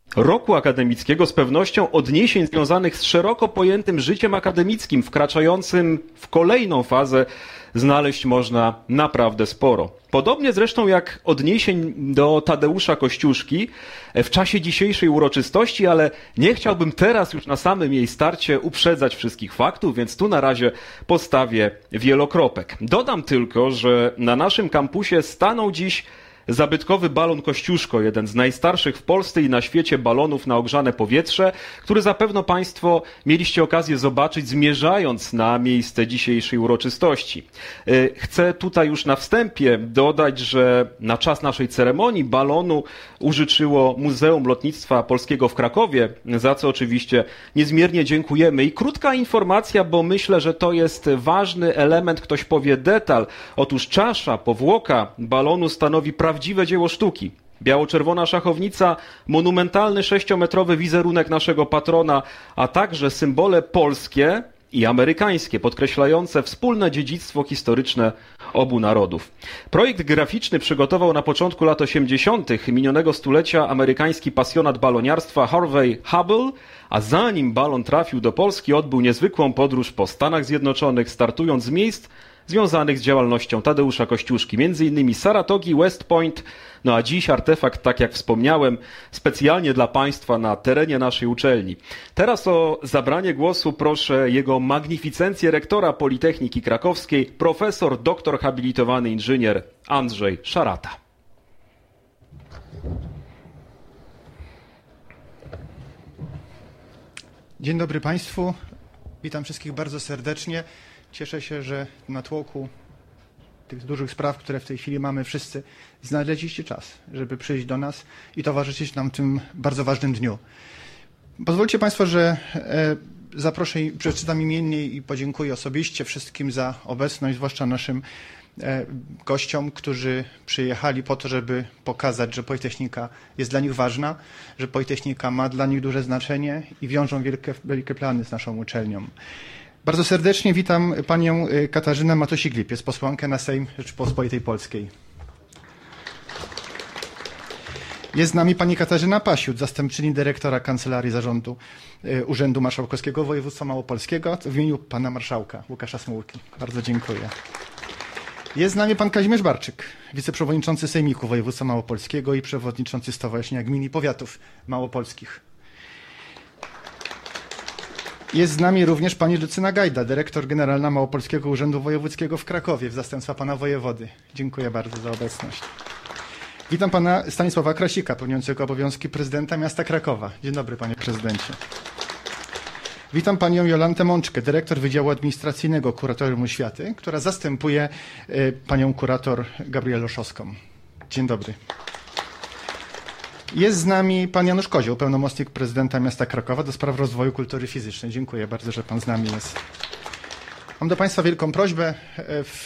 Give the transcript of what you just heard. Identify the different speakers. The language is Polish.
Speaker 1: roku akademickiego z pewnością odniesień związanych z szeroko pojętym życiem akademickim, wkraczającym w kolejną fazę, znaleźć można naprawdę sporo. Podobnie zresztą jak odniesień do Tadeusza Kościuszki w czasie dzisiejszej uroczystości, ale nie chciałbym teraz już na samym jej starcie uprzedzać wszystkich faktów, więc tu na razie postawię wielokropek. Dodam tylko, że na naszym kampusie stanął dziś zabytkowy balon Kościuszko, jeden z najstarszych w Polsce i na świecie balonów na ogrzane powietrze, który zapewne Państwo mieliście okazję zobaczyć, zmierzając na miejsce dzisiejszej uroczystości. Chcę tutaj już na wstępie dodać, że na czas naszej ceremonii balonu użyczyło Muzeum Lotnictwa Polskiego w Krakowie, za co oczywiście niezmiernie dziękujemy. I krótka informacja, bo myślę, że to jest ważny element, ktoś powie detal. Otóż czasza, powłoka balonu stanowi prawdziwe dzieło sztuki. Biało-czerwona szachownica, monumentalny 6-metrowy wizerunek naszego patrona, a także symbole polskie i amerykańskie, podkreślające wspólne dziedzictwo historyczne obu narodów. Projekt graficzny przygotował na początku lat 80. minionego stulecia amerykański pasjonat baloniarstwa Harvey Hubble, a zanim balon trafił do Polski, odbył niezwykłą podróż po Stanach Zjednoczonych, startując z miejsc związanych z działalnością Tadeusza Kościuszki, m.in. Saratogi, West Point, no a dziś artefakt, tak jak wspomniałem, specjalnie dla Państwa na terenie naszej uczelni. Teraz o zabranie głosu proszę jego magnificencję rektora Politechniki Krakowskiej, profesor, doktor habilitowany inżynier Andrzej Szarata.
Speaker 2: Dzień dobry Państwu, witam wszystkich bardzo serdecznie. Cieszę się, że na tłoku tych dużych spraw, które w tej chwili mamy, wszyscy znaleźliście czas, żeby przyjść do nas i towarzyszyć nam w tym bardzo ważnym dniu. Pozwólcie Państwo, że przeczytam imiennie i podziękuję osobiście wszystkim za obecność, zwłaszcza naszym gościom, którzy przyjechali po to, żeby pokazać, że Politechnika jest dla nich ważna, że Politechnika ma dla nich duże znaczenie i wiążą wielkie plany z naszą uczelnią. Bardzo serdecznie witam panią Katarzynę Matosik-Lipiec, posłankę na Sejm Rzeczypospolitej Polskiej. Jest z nami pani Katarzyna Pasiut, zastępczyni dyrektora Kancelarii Zarządu Urzędu Marszałkowskiego Województwa Małopolskiego w imieniu pana marszałka Łukasza Smułki. Bardzo dziękuję. Jest z nami pan Kazimierz Barczyk, wiceprzewodniczący Sejmiku Województwa Małopolskiego i przewodniczący Stowarzyszenia Gmin i Powiatów Małopolskich. Jest z nami również pani Lucyna Gajda, dyrektor generalna Małopolskiego Urzędu Wojewódzkiego w Krakowie w zastępstwa pana wojewody. Dziękuję bardzo za obecność. Witam pana Stanisława Krasika, pełniącego obowiązki prezydenta miasta Krakowa. Dzień dobry, panie prezydencie. Witam panią Jolantę Mączkę, dyrektor Wydziału Administracyjnego Kuratorium Oświaty, która zastępuje panią kurator Gabrielę Oszowską. Dzień dobry. Jest z nami pan Janusz Kozioł, pełnomocnik prezydenta miasta Krakowa do spraw rozwoju kultury fizycznej. Dziękuję bardzo, że pan z nami jest. Mam do państwa wielką prośbę.